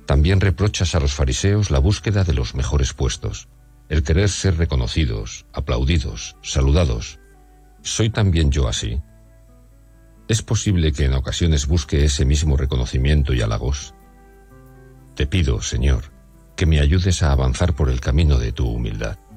También reprochas a los fariseos la búsqueda de los mejores puestos, el querer ser reconocidos, aplaudidos, saludados. ¿Soy también yo así? ¿Es posible que en ocasiones busque ese mismo reconocimiento y halagos? Te pido, Señor, que me ayudes a avanzar por el camino de tu humildad.